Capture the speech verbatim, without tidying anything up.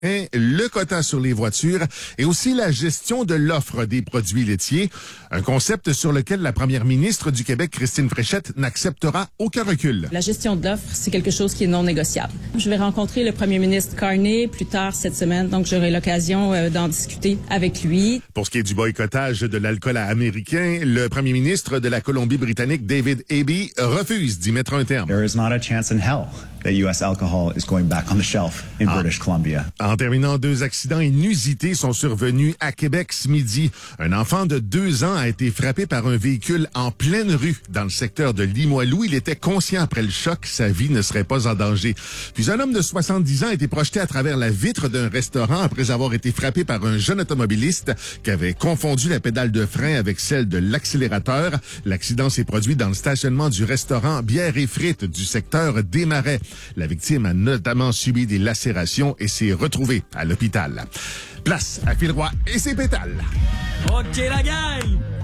le quota sur les voitures et aussi la gestion de l'offre des produits laitiers. Un concept sur lequel la première ministre du Québec, Christine Fréchette, n'acceptera aucun recul. La gestion de l'offre, c'est quelque chose qui est non négociable. Je vais rencontrer le premier ministre Carney plus tard cette semaine, donc j'aurai l'occasion euh, d'en discuter avec lui. Pour ce qui est du boycottage de l'alcool américain, le premier ministre de la Colombie-Britannique, David Eby, refuse d'y mettre un terme. There is not a chance in hell that U S alcohol is going back on the shelf in ah. British Columbia. En terminant, deux accidents inusités sont survenus à Québec ce midi. Un enfant de deux ans a été frappé par un véhicule en pleine rue dans le secteur de Limoilou. Il était conscient après le choc, sa vie ne serait pas en danger. Puis un homme de soixante-dix ans a été projeté à travers la vitre d'un restaurant après avoir été frappé par un jeune automobiliste qui avait confondu la pédale de frein avec celle de l'accélérateur. L'accident s'est produit dans le stationnement du restaurant Bière et Frites du secteur des Marais. La victime a notamment subi des lacérations et s'est retrouvée à l'hôpital. Place à Phil Roy et ses pétales. OK, la gang!